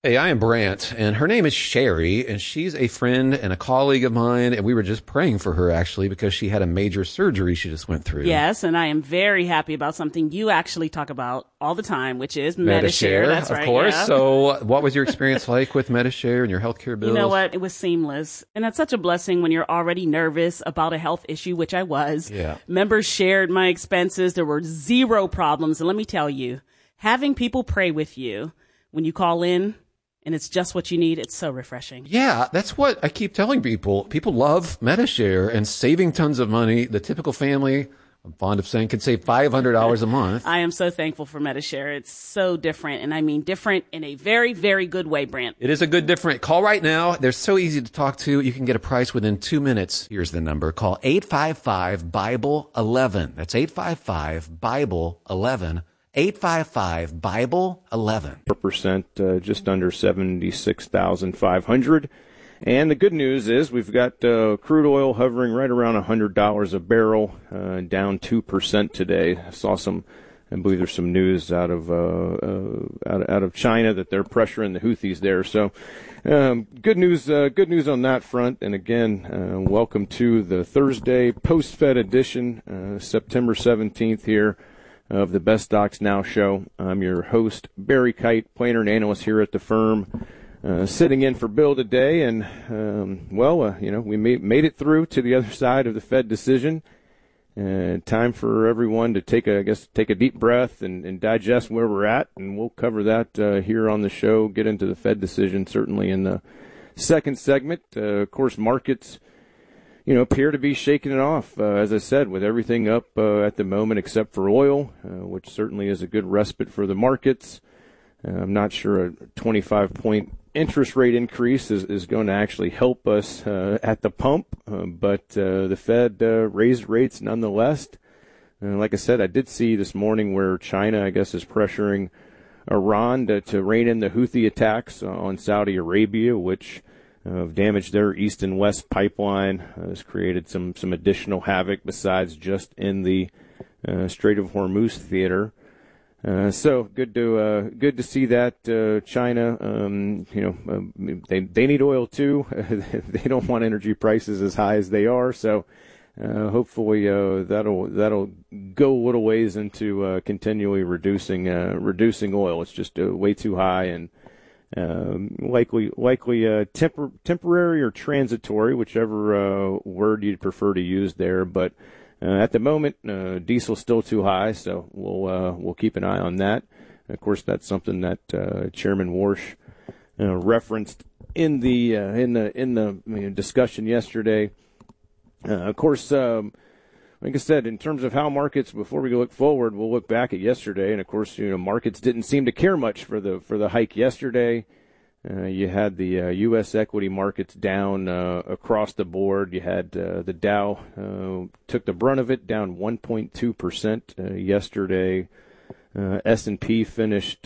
Hey, I am Brant, and her name is Sherry, and she's a friend and a colleague of mine, and we were just praying for her, actually, because she had a major surgery she just went through. Yes, and I am very happy about something you actually talk about all the time, which is Medi-Share. That's right, of course. yeah. So what was your experience like with Medi-Share and your healthcare bills? You know what? It was seamless. And that's such a blessing when you're already nervous about a health issue, which I was. Yeah. Members shared my expenses. There were zero problems. And let me tell you, having people pray with you when you call in, and it's just what you need. It's so refreshing. Yeah, that's what I keep telling people. People love Medi-Share and saving tons of money. The typical family, I'm fond of saying, can save $500 a month. I am so thankful for Medi-Share. It's so different, and I mean different in a very, very good way, Brant. It is a good different. Call right now. They're so easy to talk to. You can get a price within 2 minutes. Here's the number. Call 855-BIBLE-11. That's 855-BIBLE-11. 855-BIBLE-11. 4%, just under 76,500. And the good news is we've got crude oil hovering right around $100 a barrel, down 2% today. I saw I believe there's some news out of China that they're pressuring the Houthis there. So good news on that front. And again, welcome to the Thursday post-Fed edition, September 17th here, of the Best Stocks Now show. I'm your host, Barry Kite, planner and analyst here at the firm, sitting in for Bill today. And, we made it through to the other side of the Fed decision. Time for everyone to take a deep breath and digest where we're at. And we'll cover that here on the show, get into the Fed decision certainly in the second segment. Of course, markets appear to be shaking it off, as I said, with everything up at the moment except for oil, which certainly is a good respite for the markets. I'm not sure a 25-point interest rate increase is going to actually help us at the pump, but the Fed raised rates nonetheless. Like I said, I did see this morning where China, I guess, is pressuring Iran to rein in the Houthi attacks on Saudi Arabia, which damaged their east and west pipeline, has created some additional havoc besides just in the Strait of Hormuz theater. So good to see that China, they need oil too. They don't want energy prices as high as they are. So hopefully that'll go a little ways into continually reducing oil. It's just way too high and likely temporary or transitory, whichever word you'd prefer to use there. But at the moment, diesel's still too high, so we'll keep an eye on that. Of course, that's something that Chairman Warsh referenced in the discussion yesterday. Of course, like I said, in terms of how markets, before we look forward, we'll look back at yesterday, and of course, markets didn't seem to care much for the hike yesterday. You had the U.S. equity markets down across the board. You had the Dow took the brunt of it, down 1.2% yesterday. S&P finished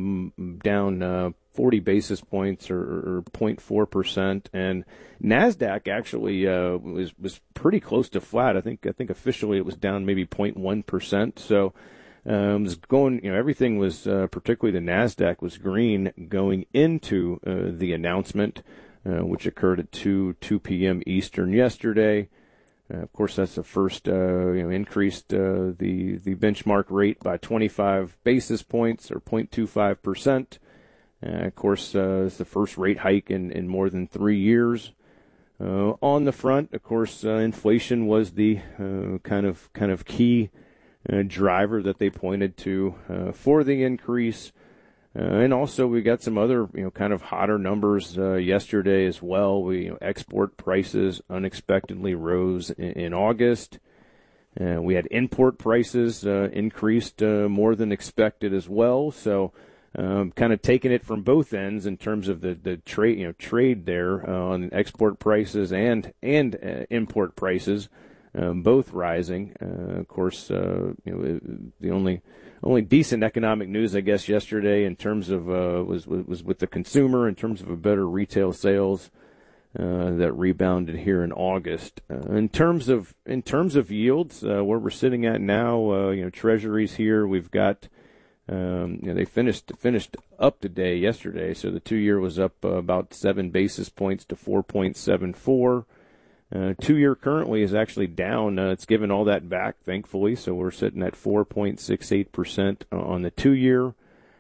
down 40 basis points or 0.4%, and Nasdaq actually was pretty close to flat. I think officially it was down maybe 0.1%. So it was going, everything was particularly the Nasdaq was green going into the announcement, which occurred at 2 p.m. Eastern yesterday. Of course, that's the first increased the benchmark rate by 25 basis points or 0.25%. Of course, it's the first rate hike in more than 3 years. On the front, of course, inflation was the kind of key driver that they pointed to for the increase. And also we got some other, kind of hotter numbers yesterday as well. Export prices unexpectedly rose in August. We had import prices increased more than expected as well. So kind of taking it from both ends in terms of the trade there on export prices and import prices, both rising. Of course, the only decent economic news, I guess, yesterday in terms of was with the consumer in terms of a better retail sales that rebounded here in August. In terms of yields, where we're sitting at now, treasuries here, we've got They finished up today yesterday, so the 2-year was up about 7 basis points to 4.74. 2-year currently is actually down. It's given all that back, thankfully, so we're sitting at 4.68% on the 2-year.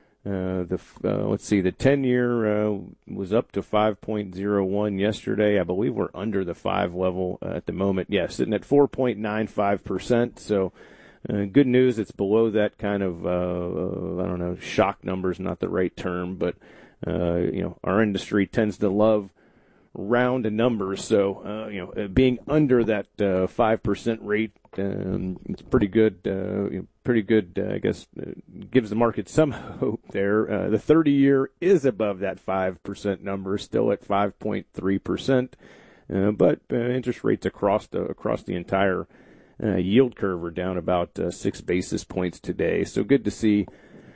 Let's see, the 10-year was up to 5.01 yesterday. I believe we're under the 5 level at the moment. Yeah, sitting at 4.95%. So good news, it's below that kind of, I don't know, shock number's not the right term, but, our industry tends to love round numbers. So, being under that 5% rate, it's pretty good. Pretty good, I guess, gives the market some hope there. The 30-year is above that 5% number, still at 5.3%, but interest rates across the entire yield curve are down about 6 basis points today. So good to see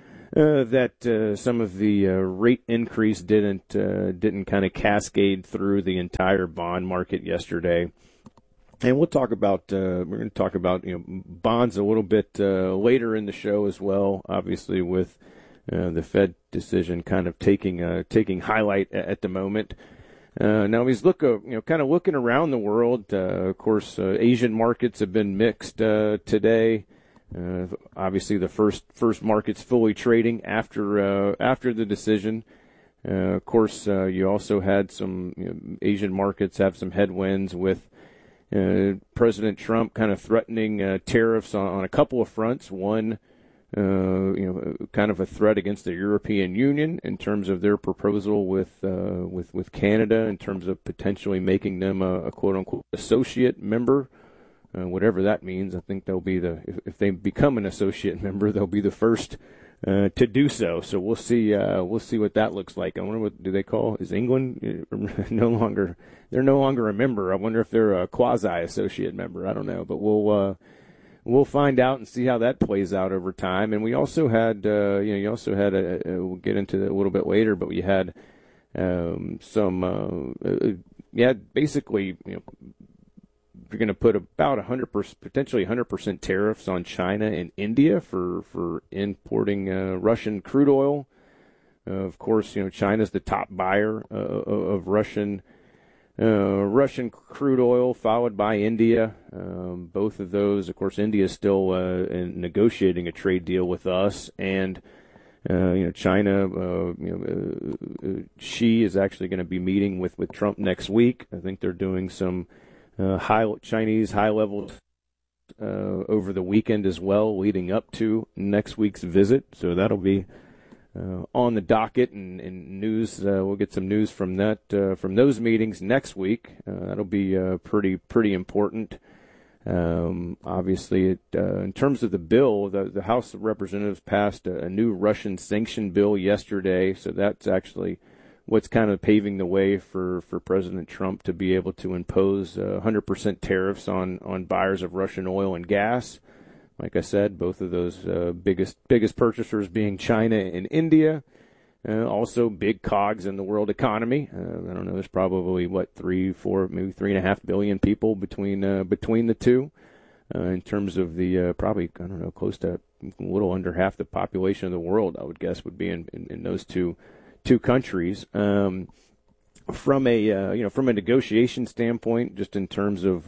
that some of the rate increase didn't kind of cascade through the entire bond market yesterday. And we'll talk about we're going to talk about bonds a little bit later in the show as well. Obviously, with the Fed decision kind of taking highlight at the moment. Now he's kind of looking around the world. Of course, Asian markets have been mixed today. Obviously, the first market's fully trading after the decision. Of course, you also had some Asian markets have some headwinds with President Trump kind of threatening tariffs on a couple of fronts. One, kind of a threat against the European Union in terms of their proposal with Canada in terms of potentially making them a quote unquote associate member, whatever that means. I think they'll be if they become an associate member, they'll be the first to do so. So we'll see what that looks like. I wonder what do they call is England they're no longer a member. I wonder if they're a quasi associate member. I don't know, but we'll find out and see how that plays out over time. And we also had we'll get into it a little bit later, but we had basically you're going to put about 100%, potentially 100% tariffs on China and India for importing Russian crude oil. Of course, China's the top buyer of Russian crude oil, followed by India. Both of those, of course, India is still negotiating a trade deal with us, and China. Xi is actually going to be meeting with Trump next week. I think they're doing some Chinese high level over the weekend as well, leading up to next week's visit. So that'll be on the docket and news. We'll get some news from from those meetings next week. That'll be pretty important. Obviously, in terms of the bill, the House of Representatives passed a new Russian sanction bill yesterday. So that's actually what's kind of paving the way for President Trump to be able to impose 100% tariffs on buyers of Russian oil and gas. Like I said, both of those biggest purchasers being China and India. Also big cogs in the world economy. I don't know, there's probably 3, 4, maybe 3.5 billion people between the two. In terms of the probably, I don't know, close to a little under half the population of the world, I would guess, would be in those two countries. From a negotiation standpoint, just in terms of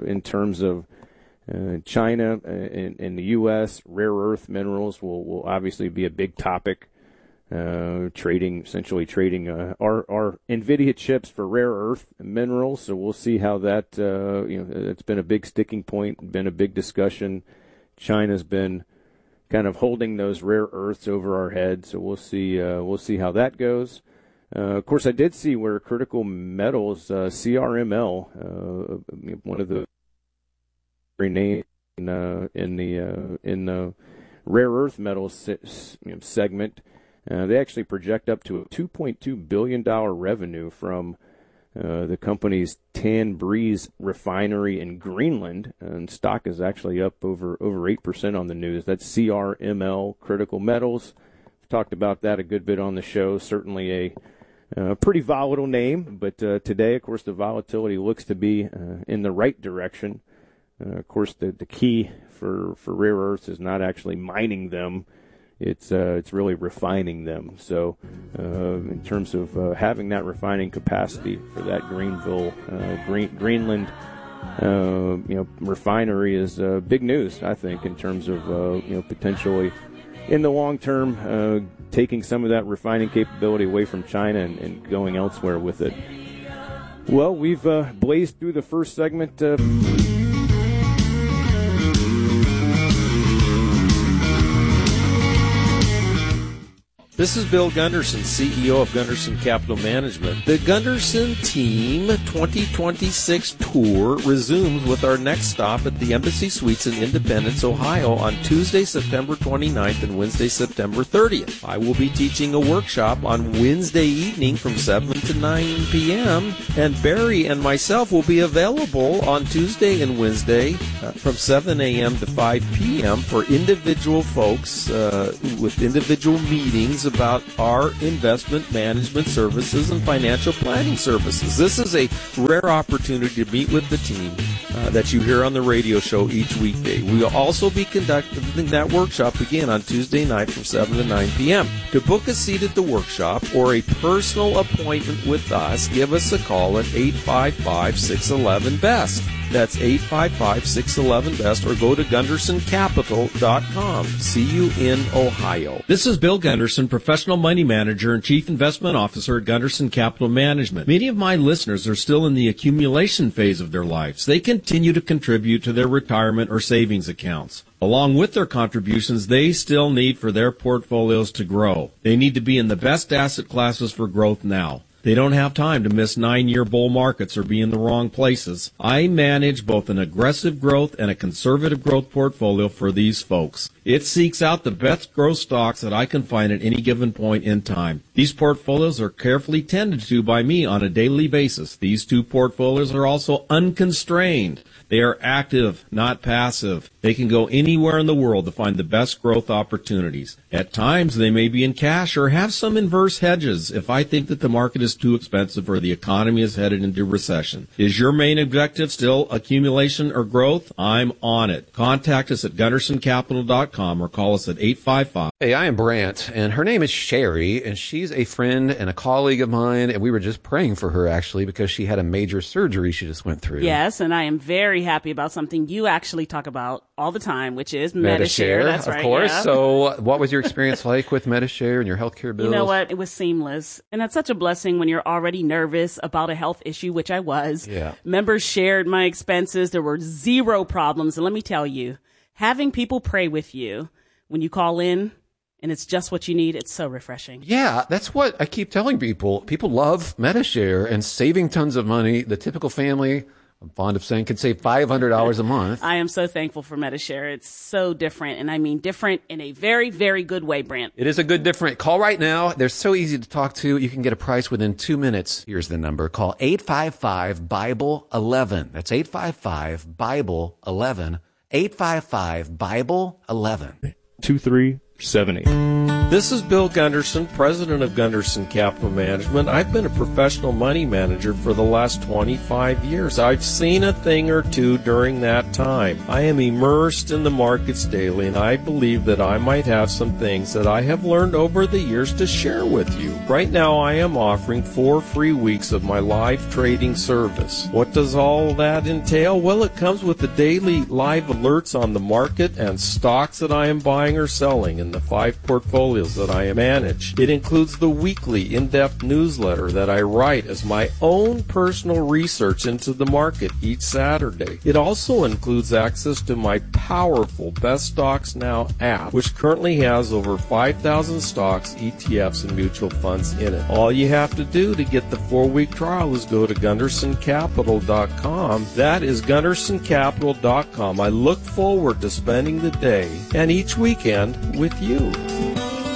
China and the U.S., rare earth minerals will obviously be a big topic. Essentially trading our NVIDIA chips for rare earth minerals. So we'll see how that. It's been a big sticking point, been a big discussion. China's been kind of holding those rare earths over our heads. So we'll see how that goes. Of course, I did see where critical metals, CRML, one of the names in the rare earth metals segment. They actually project up to a $2.2 billion revenue from the company's Tanbreez refinery in Greenland, and stock is actually up over 8% on the news. That's CRML, Critical Metals. We've talked about that a good bit on the show. Certainly a pretty volatile name, but today, of course, the volatility looks to be in the right direction. Of course, the key for rare earths is not actually mining them it's really refining them. So in terms of having that refining capacity for that Greenland refinery is big news, I think, in terms of potentially in the long term taking some of that refining capability away from China and going elsewhere with it. Well, we've blazed through the first segment. This is Bill Gunderson, CEO of Gunderson Capital Management. The Gunderson Team 2026 tour resumes with our next stop at the Embassy Suites in Independence, Ohio on Tuesday, September 29th and Wednesday, September 30th. I will be teaching a workshop on Wednesday evening from 7 to 9 p.m. and Barry and myself will be available on Tuesday and Wednesday from 7 a.m. to 5 p.m. for individual folks with individual meetings about our investment management services and financial planning services. This is a rare opportunity to meet with the team that you hear on the radio show each weekday. We will also be conducting that workshop again on Tuesday night from 7 to 9 p.m. To book a seat at the workshop or a personal appointment with us, give us a call at 855-611-BEST. That's 855-611-BEST, or go to GundersonCapital.com. See you in Ohio. This is Bill Gunderson, Professional Money Manager and Chief Investment Officer at Gunderson Capital Management. Many of my listeners are still in the accumulation phase of their lives. They continue to contribute to their retirement or savings accounts. Along with their contributions, they still need for their portfolios to grow. They need to be in the best asset classes for growth now. They don't have time to miss 9-year bull markets or be in the wrong places. I manage both an aggressive growth and a conservative growth portfolio for these folks. It seeks out the best growth stocks that I can find at any given point in time. These portfolios are carefully tended to by me on a daily basis. These two portfolios are also unconstrained. They are active, not passive. They can go anywhere in the world to find the best growth opportunities. At times, they may be in cash or have some inverse hedges if I think that the market is too expensive or the economy is headed into recession. Is your main objective still accumulation or growth? I'm on it. Contact us at GundersonCapital.com or call us at 855. Hey, I am Brant, and her name is Sherry, and she's a friend and a colleague of mine, and we were just praying for her, actually, because she had a major surgery she just went through. Yes, and I am very happy about something you actually talk about all the time, which is MediShare. That's right. Of course. Yeah. So what was your experience like with MediShare and your healthcare bills? You know what? It was seamless. And that's such a blessing when you're already nervous about a health issue, which I was. Yeah. Members shared my expenses. There were zero problems. And let me tell you, having people pray with you when you call in, and it's just what you need, it's so refreshing. Yeah, that's what I keep telling people. People love MediShare and saving tons of money. The typical family, I'm fond of saying, can save $500 a month. I am so thankful for MediShare. It's so different, and I mean different in a very, very good way, Brant. It is a good different. Call right now. They're so easy to talk to. You can get a price within 2 minutes. Here's the number. Call 855-BIBLE-11. That's 855-BIBLE-11. 855-BIBLE-11. 2378. This is Bill Gunderson, president of Gunderson Capital Management. I've been a professional money manager for the last 25 years. I've seen a thing or two during that time. I am immersed in the markets daily, and I believe that I might have some things that I have learned over the years to share with you. Right now, I am offering 4 free weeks of my live trading service. What does all that entail? Well, it comes with the daily live alerts on the market and stocks that I am buying or selling in the 5 portfolios that I manage. It includes the weekly in-depth newsletter that I write as my own personal research into the market each Saturday. It also includes access to my powerful Best Stocks Now app, which currently has over 5,000 stocks, ETFs, and mutual funds in it. All you have to do to get the 4-week trial is go to GundersonCapital.com. That is GundersonCapital.com. I look forward to spending the day and each weekend with you.